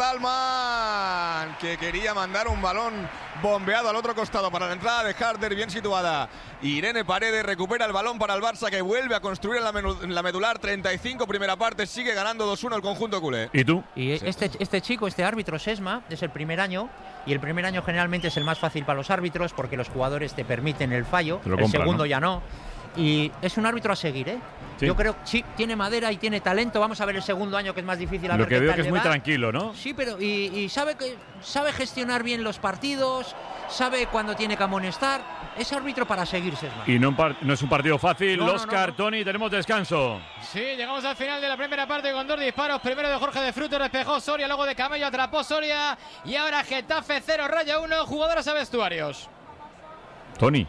Dalman, que quería mandar un balón bombeado al otro costado para la entrada de Harder, bien situada. Irene Paredes recupera el balón para el Barça, que vuelve a construir en la medular. 35 primera parte, sigue ganando 2-1 el conjunto culé. ¿Y tú? Y este chico, este árbitro Sesma, es el primer año, y el primer año generalmente es el más fácil para los árbitros porque los jugadores te permiten el fallo, el segundo ya no. Y es un árbitro a seguir, ¿eh? Sí. Yo creo que sí, tiene madera y tiene talento. Vamos a ver el segundo año, que es más difícil. Lo que veo que es muy tranquilo, ¿no? Sí, pero y sabe gestionar bien los partidos, sabe cuándo tiene que amonestar. Es árbitro para seguir, Sesma. Y no es un partido fácil. Oscar, Tony, tenemos descanso. Sí, llegamos al final de la primera parte con 2 disparos. Primero de Jorge de Frutos, despejó Soria, luego de Camello, atrapó Soria. Y ahora Getafe 0, Rayo 1, jugadoras a vestuarios. Tony.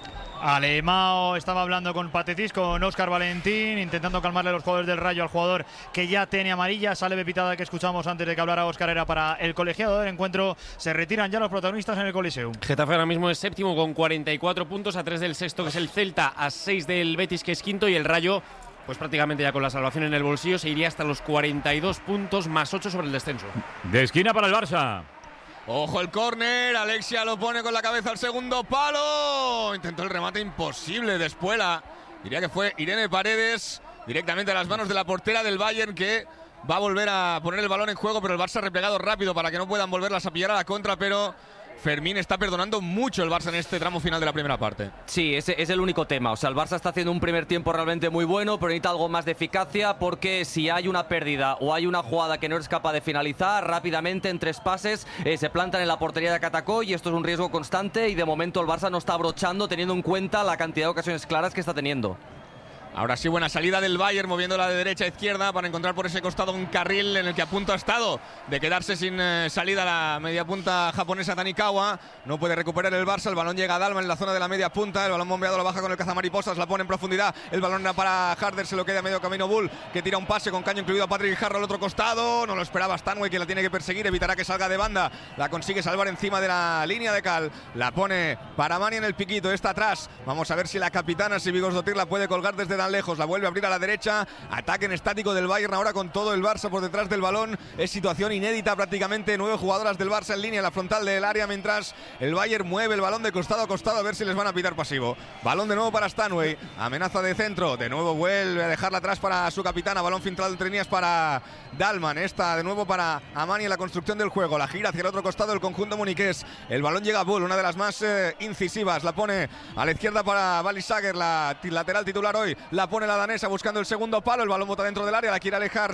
Alemao estaba hablando con Patetis, con Óscar Valentín, intentando calmarle a los jugadores del Rayo al jugador que ya tiene amarilla. Sale Bepitada, que escuchamos antes de que hablara Óscar, era para el colegiado del encuentro. Se retiran ya los protagonistas en el Coliseum. Getafe ahora mismo es séptimo con 44 puntos, a 3 del sexto, que es el Celta, a 6 del Betis, que es quinto, y el Rayo, pues prácticamente ya con la salvación en el bolsillo, se iría hasta los 42 puntos más 8 sobre el descenso. De esquina para el Barça. Ojo el córner, Alexia lo pone con la cabeza al segundo palo. Intentó el remate imposible de Espuela. Diría que fue Irene Paredes, directamente a las manos de la portera del Bayern, que va a volver a poner el balón en juego, pero el Barça ha replegado rápido para que no puedan volverlas a pillar a la contra, pero Fermín está perdonando mucho el Barça en este tramo final de la primera parte. Sí, ese es el único tema. O sea, el Barça está haciendo un primer tiempo realmente muy bueno, pero necesita algo más de eficacia, porque si hay una pérdida o hay una jugada que no es capaz de finalizar, rápidamente en 3 pases se plantan en la portería de Catacó, y esto es un riesgo constante, y de momento el Barça no está abrochando teniendo en cuenta la cantidad de ocasiones claras que está teniendo. Ahora sí, buena salida del Bayern, moviéndola de derecha a izquierda para encontrar por ese costado un carril en el que a punto ha estado de quedarse sin salida la media punta japonesa Tanikawa. No puede recuperar el Barça, el balón llega a Dalman en la zona de la media punta, el balón bombeado lo baja con el cazamariposas, la pone en profundidad, el balón era para Harder, se lo queda a medio camino Bull, que tira un pase con caño incluido a Patrick Jarro al otro costado, no lo esperaba Stanway, que la tiene que perseguir, evitará que salga de banda, la consigue salvar encima de la línea de cal, la pone para Mani en el piquito, está atrás, vamos a ver si la capitana Sibigos Dotir la puede colgar desde tan lejos, la vuelve a abrir a la derecha, ataque en estático del Bayern ahora con todo el Barça por detrás del balón, es situación inédita prácticamente, 9 jugadoras del Barça en línea en la frontal del área, mientras el Bayern mueve el balón de costado a costado a ver si les van a pitar pasivo. Balón de nuevo para Stanway, amenaza de centro, de nuevo vuelve a dejarla atrás para su capitana, balón filtrado entre líneas para Dalman, esta de nuevo para Amani en la construcción del juego, la gira hacia el otro costado del conjunto muniqués, el balón llega a Bull, una de las más incisivas, la pone a la izquierda para Balisager, la lateral titular hoy, la pone la danesa buscando el segundo palo, el balón bota dentro del área, la quiere alejar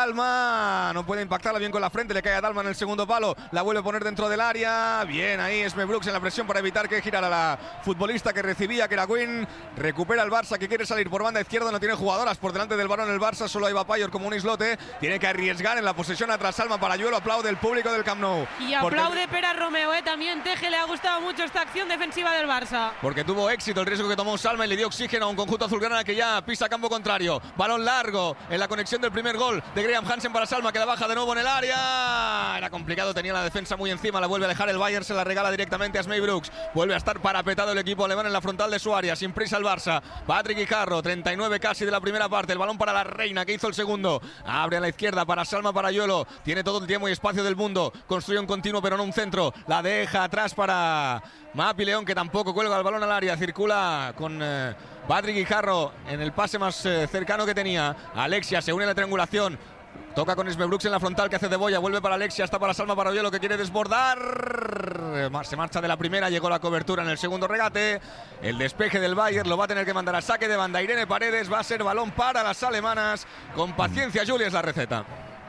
Salma, no puede impactarla bien con la frente, le cae a Dalman en el segundo palo, la vuelve a poner dentro del área, bien ahí Esme Brooks en la presión para evitar que girara la futbolista que recibía, que era Quinn, recupera el Barça que quiere salir por banda izquierda, no tiene jugadoras por delante del balón el Barça, solo hay Bapayor como un islote, tiene que arriesgar en la posesión atrás Salma para Yuelo, aplaude el público del Camp Nou. Y aplaude Pera Romeo, también Teje le ha gustado mucho esta acción defensiva del Barça. Porque tuvo éxito el riesgo que tomó Salma y le dio oxígeno a un conjunto azulgrana que ya pisa campo contrario. Balón largo en la conexión del primer gol de Graham Hansen para Salma, que la baja de nuevo en el área. Era complicado, tenía la defensa muy encima, la vuelve a dejar el Bayern, se la regala directamente a Smey Brooks. Vuelve a estar parapetado el equipo alemán en la frontal de su área, sin prisa el Barça. Patrick Guijarro, 39 casi de la primera parte, el balón para la Reina, que hizo el segundo. Abre a la izquierda para Salma Parayuelo, tiene todo el tiempo y espacio del mundo, construye un continuo pero no un centro, la deja atrás para Mapi León, que tampoco cuelga el balón al área, circula con Patrick Guijarro en el pase más cercano que tenía. Alexia se une a la triangulación, toca con Smey Brooks en la frontal, que hace de boya, vuelve para Alexia, está para Salma Parayuelo, que quiere desbordar, se marcha de la primera, llegó la cobertura en el segundo regate. El despeje del Bayern lo va a tener que mandar a saque de banda Irene Paredes, va a ser balón para las alemanas. Con paciencia, Julia, es la receta.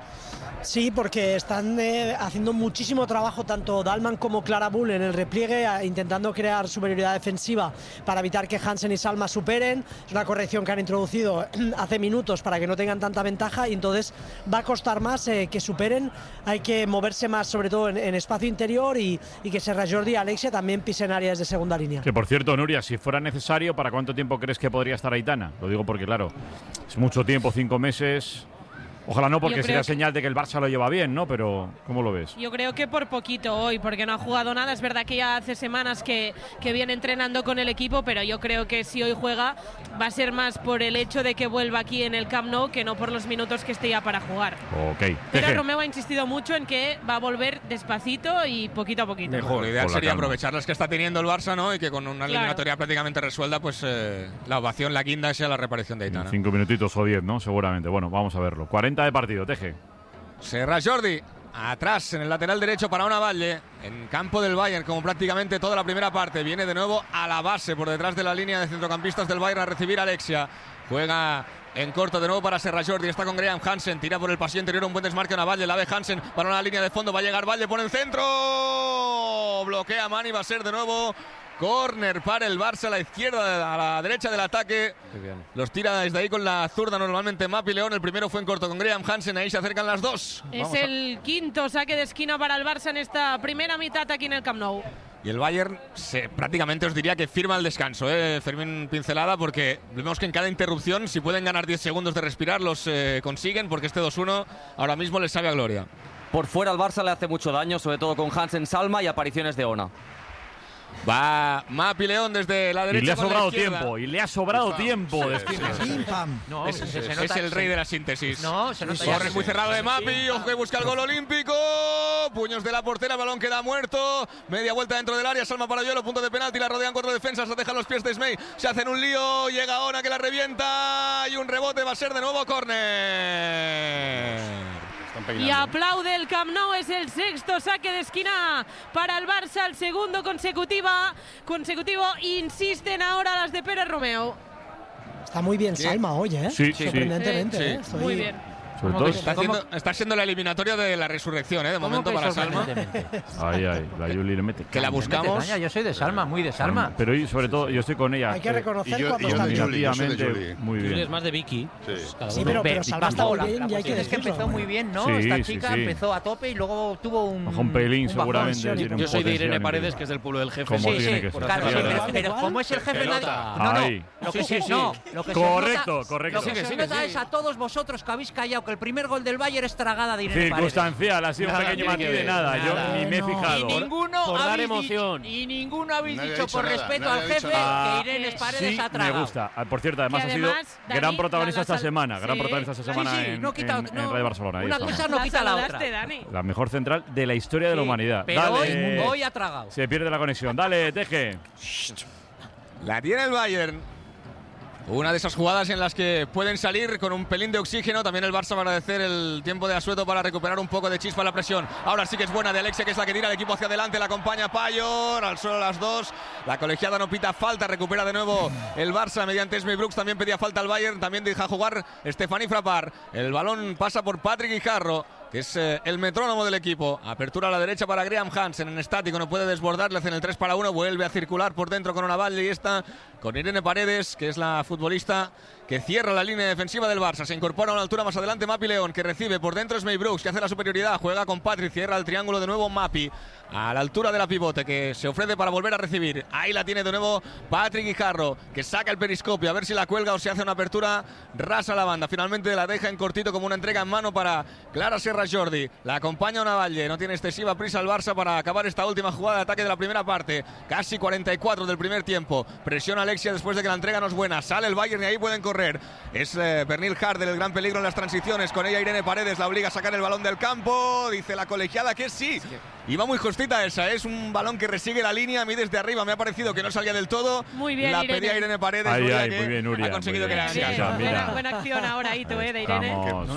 Sí, porque están haciendo muchísimo trabajo tanto Dahlmann como Clara Bull en el repliegue, intentando crear superioridad defensiva para evitar que Hansen y Salma superen. Es una corrección que han introducido hace minutos para que no tengan tanta ventaja, y entonces va a costar más que superen. Hay que moverse más, sobre todo en espacio interior, y que Serra Jordi y Alexia también pisen áreas de segunda línea. Que por cierto, Nuria, si fuera necesario, ¿para cuánto tiempo crees que podría estar Aitana? Lo digo porque, claro, es mucho tiempo, 5 meses... Ojalá no, porque sería señal de que el Barça lo lleva bien, ¿no? Pero, ¿cómo lo ves? Yo creo que por poquito hoy, porque no ha jugado nada. Es verdad que ya hace semanas que viene entrenando con el equipo, pero yo creo que si hoy juega va a ser más por el hecho de que vuelva aquí en el Camp Nou que no por los minutos que esté ya para jugar. Ok. Pero Romeu ha insistido mucho en que va a volver despacito y poquito a poquito. Mejor, lo ideal sería aprovechar las que está teniendo el Barça, ¿no? Y que con una eliminatoria prácticamente resuelta, pues la ovación, la guinda, sea la reaparición de Aitana. 5 minutitos o 10, ¿no? Seguramente. Bueno, vamos a verlo. 40 de partido, Teje. Serra Jordi, atrás en el lateral derecho para Ona Valle, en campo del Bayern, como prácticamente toda la primera parte. Viene de nuevo a la base, por detrás de la línea de centrocampistas del Bayern, a recibir a Alexia. Juega en corto de nuevo para Serra Jordi, está con Graham Hansen, tira por el pasillo interior, un buen desmarque Ona Valle, la ve Hansen para una línea de fondo, va a llegar Valle, pone el centro, bloquea Mani, va a ser de nuevo córner para el Barça, a la izquierda, a la derecha del ataque. Los tira desde ahí con la zurda normalmente Mapi León. El primero fue en corto con Graham Hansen, ahí se acercan las dos. Es el quinto saque de esquina para el Barça en esta primera mitad aquí en el Camp Nou. Y el Bayern prácticamente os diría que firma el descanso, Fermín, pincelada, porque vemos que en cada interrupción, si pueden ganar 10 segundos de respirar, los consiguen, porque este 2-1 ahora mismo les sabe a gloria. Por fuera al Barça le hace mucho daño, sobre todo con Hansen, Salma y apariciones de Ona. Va Mapi León desde la derecha. Y le ha sobrado tiempo. Y le ha sobrado tiempo. No, es el rey de la síntesis. No, se nota. Corre muy cerrado de Mapi. Ojo que busca el gol olímpico. Puños de la portera. Balón queda muerto. Media vuelta dentro del área. Salma Parayuelo. Punto de penalti. La rodean 4 defensas. La dejan los pies de Smey. Se hacen un lío. Llega Ona que la revienta. Y un rebote. Va a ser de nuevo córner. Y aplaude el Camp Nou, es el sexto saque de esquina para el Barça, el segundo consecutivo. Insisten ahora las de Pérez Romeu. Está muy bien Salma hoy, ¿eh? Sí, sorprendentemente. Sí. Muy bien. Sobre todo está siendo la eliminatoria de la resurrección, de momento para Salma. Ahí, la Juli le mete. Que la buscamos. Yo soy de Salma, muy de Salma. Pero hoy, sobre todo, yo estoy con ella. Hay que reconocer cuando está bien. Muy bien. Juli es más de Vicky. Sí, pero Salma está muy bien y hay que decirlo. Es que empezó muy bien, ¿no? Esta chica empezó a tope y luego tuvo un pelín, seguramente. Yo soy de Irene Paredes, que es del pueblo del jefe. Como tiene que ser. Pero como es el jefe, nadie. Correcto. Lo que se nota es a todos vosotros que habéis callado que el primer gol del Bayern es tragada de Irene Paredes. Circunstancial, ha sido un pequeño matiz de nada. Yo ni me he fijado. Y ninguno habéis dicho por respeto al jefe que Irene Paredes ha tragado. Me gusta. Por cierto, además ha sido gran protagonista esta semana. Gran protagonista esta semana en Radio Barcelona. Una cosa no quita la otra. La mejor central de la historia de la humanidad. Pero hoy ha tragado. Se pierde la conexión. Dale, Teje. La tiene el Bayern. Una de esas jugadas en las que pueden salir con un pelín de oxígeno. También el Barça va a agradecer el tiempo de asueto para recuperar un poco de chispa a la presión. Ahora sí que es buena de Alexia, que es la que tira el equipo hacia adelante. La acompaña Payor, al suelo las dos. La colegiada no pita falta, recupera de nuevo el Barça mediante Smey Brooks. También pedía falta al Bayern, también deja jugar Stefani Frappart. El balón pasa por Patrick Guijarro, que es el metrónomo del equipo. Apertura a la derecha para Graham Hansen, en estático, no puede desbordar, le hacen el 3-1, vuelve a circular por dentro con Ona Valle y está con Irene Paredes, que es la futbolista que cierra la línea defensiva del Barça. Se incorpora a una altura más adelante Mapi León, que recibe por dentro Smey Brooks, que hace la superioridad, juega con Patrick, cierra el triángulo de nuevo Mapi. a la altura de la pivote, que se ofrece para volver a recibir. Ahí la tiene de nuevo Patrick Guijarro, que saca el periscopio a ver si la cuelga o si hace una apertura rasa a la banda. Finalmente la deja en cortito como una entrega en mano para Clara Serra Jordi. La acompaña Navalle, no tiene excesiva prisa el Barça para acabar esta última jugada de ataque de la primera parte. Casi 44 del primer tiempo. Presiona Alexia después de que la entrega no es buena. Sale el Bayern y ahí pueden correr. Es Pernil Harder el gran peligro en las transiciones. Con ella Irene Paredes la obliga a sacar el balón del campo. Dice la colegiada que sí. Y va muy justita esa, es un balón que resigue la línea. A mí desde arriba me ha parecido que no salía del todo. Muy bien, la Irene. pedía Irene Paredes. Muy que bien, Nuria. Ha conseguido que la buena acción ahora, Ito, de Irene.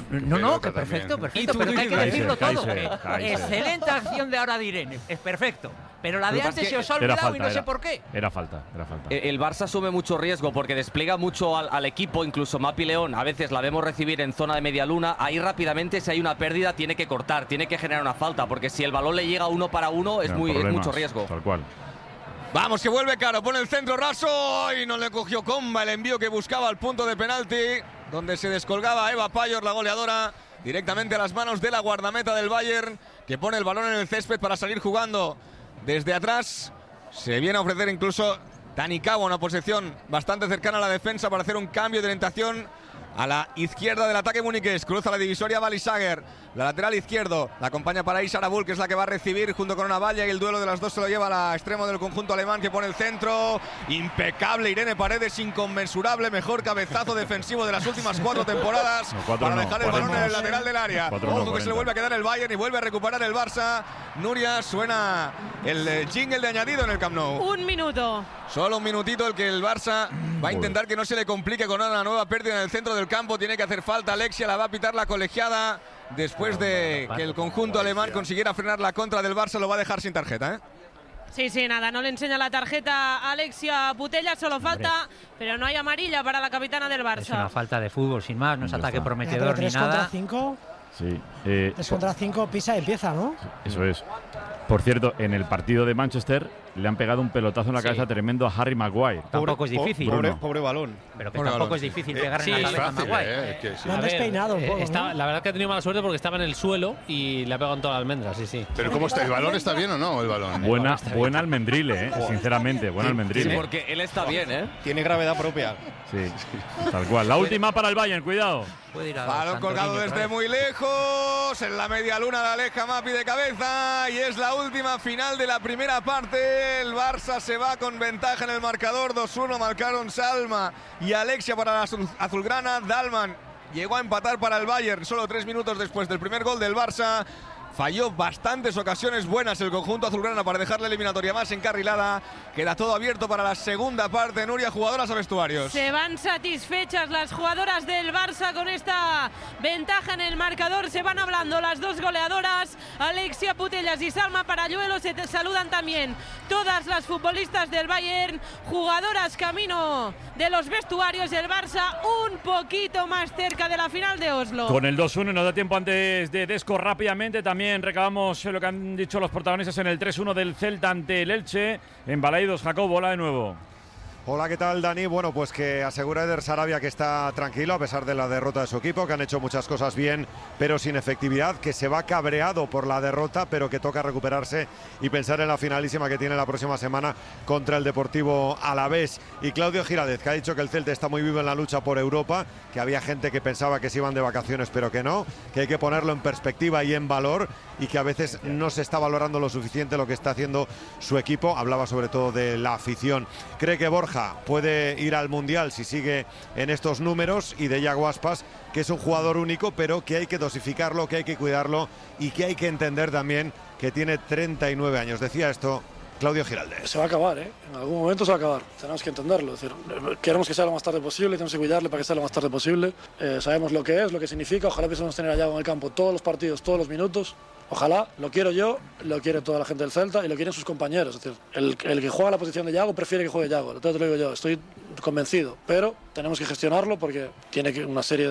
No, que perfecto. Pero que hay que decirlo todo. Excelente acción de ahora de Irene, es perfecto. Pero la de antes se os ha olvidado y no sé por qué. Era falta. El Barça asume mucho riesgo porque despliega mucho al equipo, incluso Mapi León. A veces la vemos recibir en zona de media luna. Ahí rápidamente, si hay una pérdida, tiene que cortar, tiene que generar una falta. Porque si el balón le llega 1 para 1, es mucho riesgo. Tal cual. Vamos, que vuelve Caro, pone el centro raso y no le cogió Comba el envío que buscaba al punto de penalti, donde se descolgaba Eva Payor, la goleadora, directamente a las manos de la guardameta del Bayern, que pone el balón en el césped para salir jugando desde atrás. Se viene a ofrecer incluso Dani Cabo, una posición bastante cercana a la defensa para hacer un cambio de orientación a la izquierda del ataque muniqués. Cruza la divisoria Balisager, la lateral izquierdo, la acompaña para Isa Arabul, que es la que va a recibir junto con una valla, y el duelo de las dos se lo lleva al extremo del conjunto alemán, que pone el centro. Impecable Irene Paredes, inconmensurable, mejor cabezazo defensivo de las últimas 4 temporadas para dejar el balón en el lateral del área. Ojo que se le vuelve a quedar el Bayern y vuelve a recuperar el Barça. Nuria, suena el jingle de añadido en el Camp Nou. 1 minuto. Solo un minutito el que el Barça va a intentar que no se le complique con una nueva pérdida en el centro del campo. Tiene que hacer falta Alexia, la va a pitar la colegiada. Después de que el conjunto alemán consiguiera frenar la contra del Barça, lo va a dejar sin tarjeta, Sí, nada, no le enseña la tarjeta a Alexia Putellas, solo falta, pero no hay amarilla para la capitana del Barça. Es una falta de fútbol, sin más, no es ataque prometedor ni 3 nada. contra 5. Sí. 3 contra 5 pisa y empieza, ¿no? Eso es. Por cierto, en el partido de Manchester le han pegado un pelotazo en la cabeza tremendo a Harry Maguire. Tampoco es difícil. Pobre balón. Pero que tampoco es difícil pegar en la cabeza a Maguire. Lo han despeinado un poco, ¿no? La verdad que ha tenido mala suerte porque estaba en el suelo y le ha pegado en toda la almendra, sí. Pero ¿cómo está? ¿El balón está bien o no? El balón. Buena almendrile, sinceramente, buena almendrile. Sí, porque él está bien, Tiene gravedad propia. Sí, tal cual. La última para el Bayern, cuidado. Balón colgado desde muy lejos, en la media luna la aleja Mapi de cabeza, y es la última final de la primera parte. El Barça se va con ventaja en el marcador, 2-1, marcaron Salma y Alexia para la azulgrana. Dalman llegó a empatar para el Bayern solo 3 minutos después del primer gol del Barça. Falló bastantes ocasiones buenas el conjunto azulgrana para dejar la eliminatoria más encarrilada. Queda todo abierto para la segunda parte. Nuria, jugadoras a vestuarios. Se van satisfechas las jugadoras del Barça con esta ventaja en el marcador. Se van hablando las dos goleadoras, Alexia Putellas y Salma Parayuelo. Se saludan también todas las futbolistas del Bayern. Jugadoras camino de los vestuarios. El Barça un poquito más cerca de la final de Oslo. Con el 2-1 nos da tiempo antes de Desco rápidamente. También recabamos lo que han dicho los protagonistas en el 3-1 del Celta ante el Elche. En Balaidos, Jacobo, hola de nuevo. Hola, ¿qué tal, Dani? Bueno, pues que asegura Eder Sarabia que está tranquilo a pesar de la derrota de su equipo, que han hecho muchas cosas bien, pero sin efectividad, que se va cabreado por la derrota, pero que toca recuperarse y pensar en la finalísima que tiene la próxima semana contra el Deportivo Alavés. Y Claudio Giraldez, que ha dicho que el Celta está muy vivo en la lucha por Europa, que había gente que pensaba que se iban de vacaciones, pero que no, que hay que ponerlo en perspectiva y en valor, y que a veces no se está valorando lo suficiente lo que está haciendo su equipo. Hablaba sobre todo de la afición. Cree que Borja puede ir al Mundial si sigue en estos números, y de Yago Aspas, que es un jugador único, pero que hay que dosificarlo, que hay que cuidarlo y que hay que entender también que tiene 39 años. Decía esto Claudio Giraldez. Se va a acabar, en algún momento se va a acabar, tenemos que entenderlo. Es decir, queremos que sea lo más tarde posible, tenemos que cuidarle para que sea lo más tarde posible. Sabemos lo que es, lo que significa. Ojalá pudiésemos tener a Yago en el campo todos los partidos, todos los minutos. Ojalá, lo quiero yo, lo quiere toda la gente del Celta y lo quieren sus compañeros. Es decir, el que juega la posición de Yago prefiere que juegue Yago, te lo digo yo, estoy convencido. Pero tenemos que gestionarlo porque tiene una serie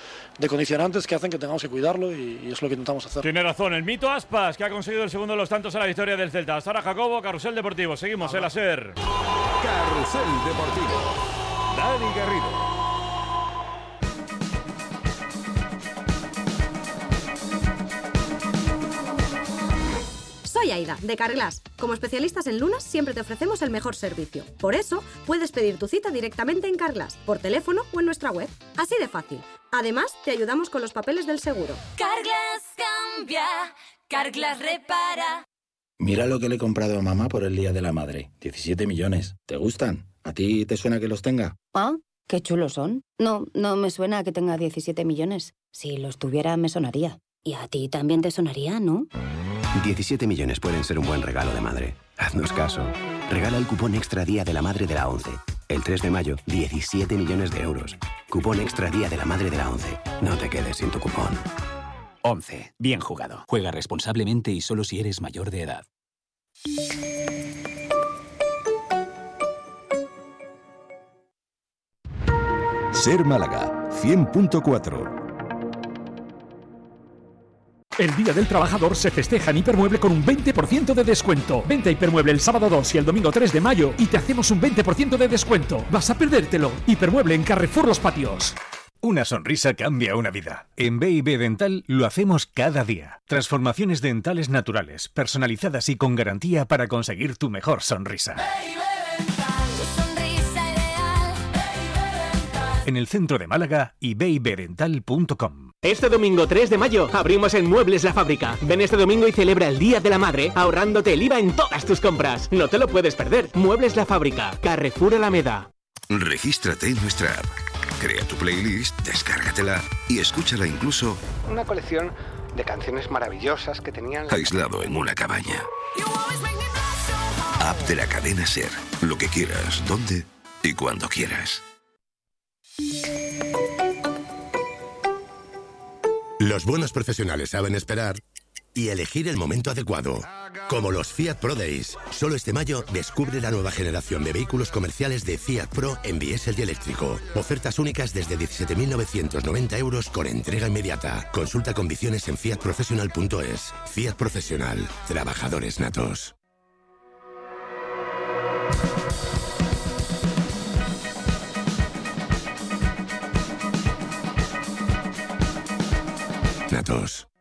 de condicionantes que hacen que tengamos que cuidarlo, y es lo que intentamos hacer. Tiene razón, el mito Aspas, que ha conseguido el segundo de los tantos a la victoria del Celta. Hasta ahora, Jacobo, Carrusel Deportivo. Seguimos en la SER. Carrusel Deportivo. Dani Garrido. Soy Soy Aida, de Carglass. Como especialistas en lunas, siempre te ofrecemos el mejor servicio. Por eso, puedes pedir tu cita directamente en Carglass, por teléfono o en nuestra web. Así de fácil. Además, te ayudamos con los papeles del seguro. Carglass cambia, Carglass repara. Mira lo que le he comprado a mamá por el Día de la Madre. 17 millones. ¿Te gustan? ¿A ti te suena que los tenga? Ah, qué chulos son. No me suena que tenga 17 millones. Si los tuviera, me sonaría. Y a ti también te sonaría, ¿no? 17 millones pueden ser un buen regalo de madre. Haznos caso. Regala el cupón Extra Día de la Madre de la ONCE. El 3 de mayo, 17 millones de euros. Cupón Extra Día de la Madre de la ONCE. No te quedes sin tu cupón. 11. Bien jugado. Juega responsablemente y solo si eres mayor de edad. Ser Málaga, 100.4. El Día del Trabajador se festeja en Hipermueble con un 20% de descuento. Vente a Hipermueble el sábado 2 y el domingo 3 de mayo y te hacemos un 20% de descuento. Vas a perdértelo. Hipermueble en Carrefour Los Patios. Una sonrisa cambia una vida. En B&B Dental lo hacemos cada día. Transformaciones dentales naturales, personalizadas y con garantía para conseguir tu mejor sonrisa. En el centro de Málaga y bibdental.com. Este domingo 3 de mayo abrimos en Muebles La Fábrica. Ven este domingo y celebra el Día de la Madre ahorrándote el IVA en todas tus compras. No te lo puedes perder. Muebles La Fábrica, Carrefour Alameda. Regístrate en nuestra app. Crea tu playlist, descárgatela y escúchala incluso una colección de canciones maravillosas que tenían aislado en una cabaña. App de la cadena SER. Lo que quieras, donde y cuando quieras. Los buenos profesionales saben esperar y elegir el momento adecuado. Como los Fiat Pro Days. Solo este mayo descubre la nueva generación de vehículos comerciales de Fiat Pro en diésel y eléctrico. Ofertas únicas desde 17.990 euros con entrega inmediata. Consulta condiciones en fiatprofessional.es. Fiat Profesional. Trabajadores natos. Natos.